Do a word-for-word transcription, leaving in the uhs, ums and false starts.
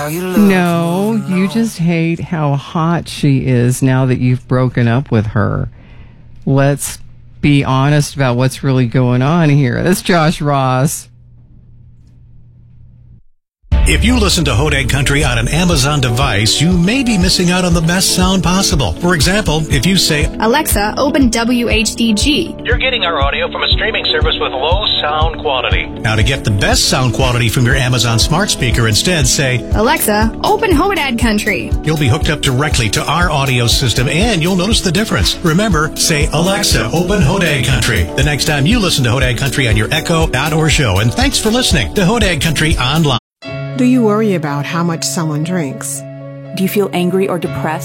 how you look. No, you just hate how hot she is now that you've broken up with her. Let's be honest about what's really going on here. That's Josh Ross. If you listen to Hodag Country on an Amazon device, you may be missing out on the best sound possible. For example, if you say, Alexa, open W H D G. You're getting our audio from a streaming service with low sound quality. Now, to get the best sound quality from your Amazon smart speaker, instead say, Alexa, open Hodad Country. You'll be hooked up directly to our audio system, and you'll notice the difference. Remember, say, Alexa, open Hodag Country the next time you listen to Hodag Country on your Echo, Dot, or show. And thanks for listening to Hodag Country Online. Do you worry about how much someone drinks? Do you feel angry or depressed?